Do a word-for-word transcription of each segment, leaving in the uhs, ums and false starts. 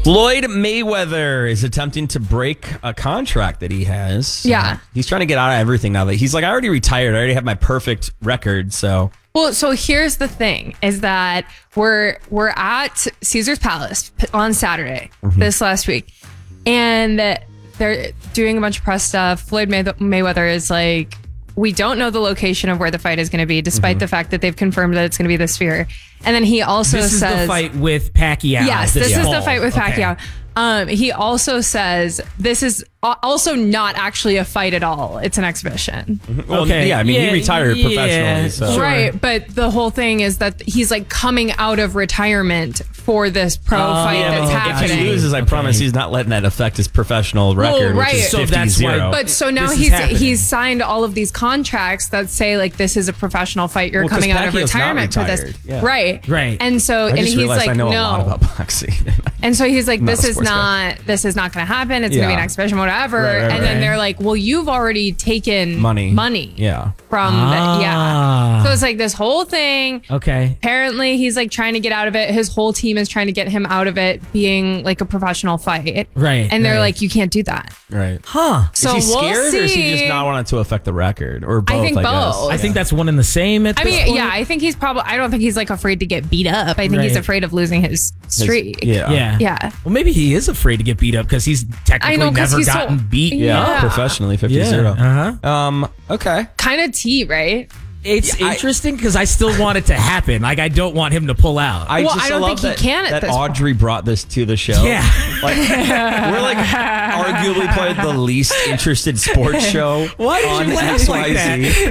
Floyd Mayweather is attempting to break a contract that he has. Yeah. Uh, he's trying to get out of everything now. That he's like, I already retired. I already have my perfect record. So, well, so here's the thing: is that we're we're at Caesar's Palace on Saturday mm-hmm. this last week, and they're doing a bunch of press stuff. Floyd May- Mayweather is like, we don't know the location of where the fight is going to be, despite mm-hmm. the fact that they've confirmed that it's going to be the Sphere. And then he also this says... This is the fight with Pacquiao. Yes, this yeah. is the fight with Pacquiao. Okay. Um, he also says this is also not actually a fight at all. It's an exhibition. Mm-hmm. Well, okay. Yeah, I mean, yeah, he retired yeah, professionally. So. Sure. Right, but the whole thing is that he's like coming out of retirement for this pro uh, fight yeah, that's happening. If he loses, I okay. promise he's not letting that affect his professional record, well, right. which is so that's why. But so now he's he's signed all of these contracts that say like this is a professional fight. You're well, coming out of retirement for this, yeah. right? Right. And so I and he's like, I know no. a lot about boxing. And so he's like, this is not guy. this is not going to happen. It's yeah. going to be an exhibition, whatever. Right, right, and right. then they're like, well, you've already taken money, money, yeah, from ah. the, yeah. So it's like this whole thing. Okay. Apparently, he's like trying to get out of it. His whole team is trying to get him out of it, being like a professional fight. Right. And they're right. like, you can't do that. Right. Huh. So is he scared, we'll see. or is he just not wanting to affect the record, or both? I think I both. Guess. I yeah. think that's one and the same. At I this mean, point. yeah. I think he's probably. I don't think he's like afraid to get beat up. I think right. he's afraid of losing his streak. His, yeah. Yeah. Yeah. Well, maybe he is afraid to get beat up because he's technically know, never he's gotten so, beat. Yeah, yeah. professionally, fifty zero. Yeah. Uh-huh. Um. Okay. Kind of T, right? It's yeah, interesting because I, I still want it to happen. Like, I don't want him to pull out. I well, just I don't love think that, he can at that this Audrey point. brought this to the show. Yeah. Like, we're like arguably probably the least interested sports show Why did on you laugh X like Y Z.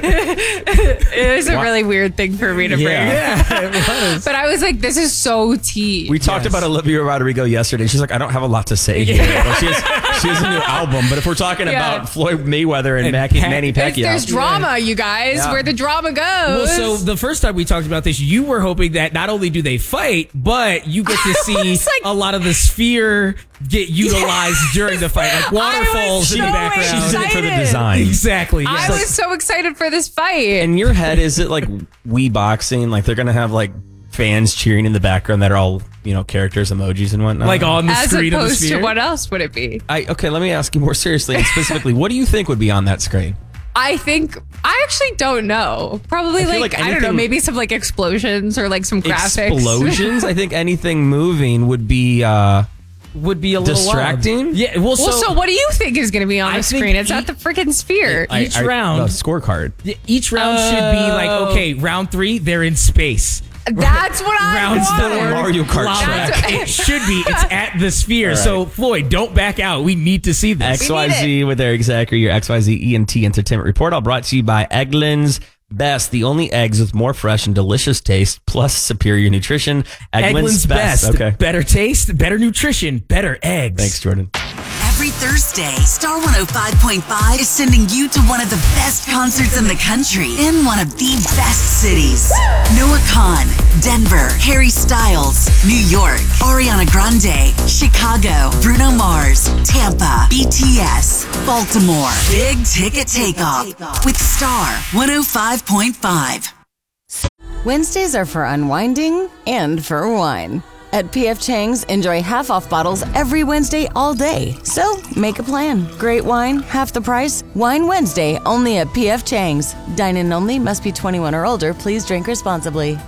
that? It was a Why? really weird thing for me to bring. Yeah, yeah it was. But I was like, this is so T. We talked Yes. about Olivia Rodrigo yesterday. She's like, I don't have a lot to say here. Well, she, has, she has a new album, but if we're talking Yeah. about Floyd Mayweather and, And Mackie, Pac- Manny There's, Pacquiao. there's drama, you guys, Yeah. where the drama goes. Well, so the first time we talked about this, you were hoping that not only do they fight, but you get to see was like- a lot of the sphere get utilized Yes. during the fight, like waterfalls in so the background. She's in it for the excited. design. Exactly. I yes. was so excited for this fight. In your head, is it like Wii boxing? Like they're going to have like fans cheering in the background that are all, you know, characters, emojis and whatnot? like on the As screen of the opposed sphere. to what else would it be? I, okay, let me ask you more seriously and specifically, what do you think would be on that screen? I think I actually don't know. Probably I feel like, like I don't know, anything- maybe some like explosions or like some graphics. Explosions? I think anything moving would be uh, would be a little distracting. wild. Yeah. Well, so, Well, so what do you think is going to be on I the think screen? It's e- at the freaking sphere. I- Each round- the scorecard. each round should be like, Oh. okay, round three, they're in space. That's what I Round want. four, Mario Kart lava. track. It should be. It's at the sphere. All right. So Floyd, don't back out. We need to see this. X Y Z with Eric Zachary, your X Y Z E N T Entertainment Report, all brought to you by Eggland's Best, the only eggs with more fresh and delicious taste, plus superior nutrition. Eggland's, Eggland's Best. Okay. Better taste, better nutrition, better eggs. Thanks, Jordan. Every Thursday, Star one oh five point five is sending you to one of the best concerts in the country in one of the best cities. Noah Kahan, Denver, Harry Styles, New York, Ariana Grande, Chicago, Bruno Mars, Tampa, B T S, Baltimore. Big ticket takeoff with Star one oh five point five. Wednesdays are for unwinding and for wine. At P F Chang's, enjoy half-off bottles every Wednesday all day. So, make a plan. Great wine, half the price. Wine Wednesday, only at P F Chang's. Dine-in only, must be twenty-one or older. Please drink responsibly.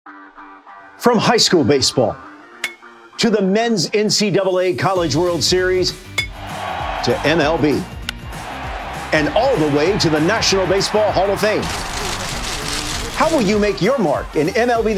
From high school baseball to the men's N C double A College World Series to M L B and all the way to the National Baseball Hall of Fame. How will you make your mark in M L B